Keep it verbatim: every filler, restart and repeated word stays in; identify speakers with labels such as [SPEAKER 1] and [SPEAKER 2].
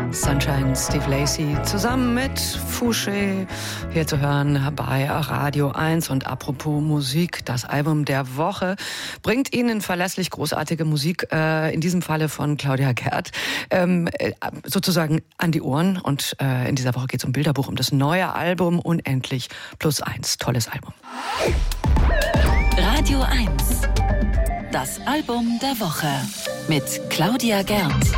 [SPEAKER 1] Sunshine, Steve Lacy zusammen mit Fouché hier zu hören bei Radio eins. Und apropos Musik, das Album der Woche bringt Ihnen verlässlich großartige Musik, äh, in diesem Falle von Claudia Gerd, ähm, äh, sozusagen an die Ohren. Und äh, in dieser Woche geht es um Bilderbuch, um das neue Album Unendlich plus eins. Tolles Album.
[SPEAKER 2] Radio eins. Das Album der Woche mit Claudia Gerd.